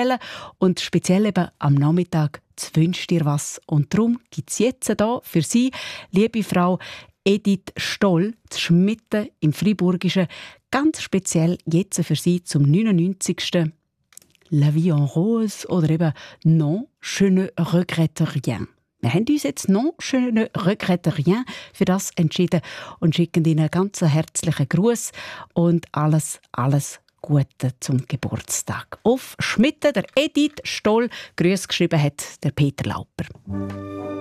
erzählen und speziell eben am Nachmittag «Zu wünscht dir was». Und darum gibt es jetzt hier für Sie, liebe Frau Edith Stoll, zu Schmitten im Friburgischen, ganz speziell jetzt für Sie zum 99. «La vie en rose» oder eben «Non, je ne regrette rien». Wir haben uns jetzt «Non, je ne regrette rien» für das entschieden und schicken Ihnen einen ganz herzlichen Gruß und alles Gute zum Geburtstag. Auf Schmitten, der Edith Stoll, Grüß geschrieben hat der Peter Lauper.